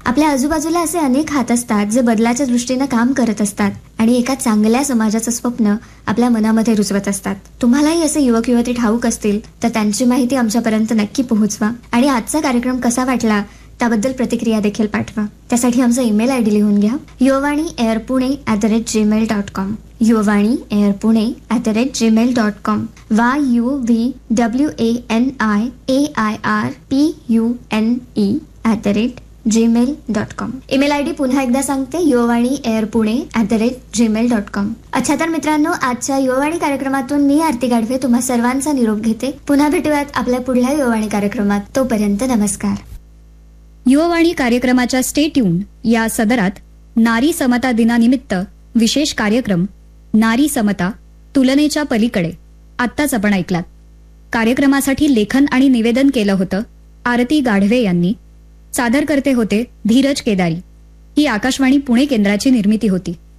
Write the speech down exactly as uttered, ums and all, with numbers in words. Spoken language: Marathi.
आपल्या आजूबाजूला असे अनेक हात असतात जे बदलाच्या दृष्टीने काम करत असतात आणि एका चांगल्या समाजाचं स्वप्न आपल्या मनामध्ये रुजवत असतात. तुम्हालाही असे युवक युवती ठाऊक असतील तर त्यांची माहिती आमच्यापर्यंत नक्की पोहोचवा आणि आजचा कार्यक्रम कसा वाटला त्याबद्दल प्रतिक्रिया देखील पाठवा. त्यासाठी आमचा ईमेल आय डी लिहून घ्या, Yuvvani air Pune at the rate Gmail dot com. Yuvvani air Pune at the rate Gmail dot com. Y U V W A N I A I R P U N E at the rate Gmail dot com. Email I D पुन्हा एकदा सांगते, Yuvvani air Pune at the rate Gmail dot com. अच्छा तर मित्रांनो, आजच्या युववाणी कार्यक्रमातून मी आरती गाढवे तुम्हा सर्वांचा निरोप घेते. पुन्हा भेटूयात आपल्या पुढल्या युववाणी कार्यक्रमात. तोपर्यंत नमस्कार. युववाणी कार्यक्रमाच्या स्टे ट्यून या सदरात नारी समता दिनानिमित्त विशेष कार्यक्रम नारी समता तुलनेच्या पलीकडे आत्ताच आपण ऐकलात. कार्यक्रमासाठी लेखन आणि निवेदन केलं होतं आरती गाढवे यांनी. सादर करते होते धीरज केदारी. ही आकाशवाणी पुणे केंद्राची निर्मिती होती.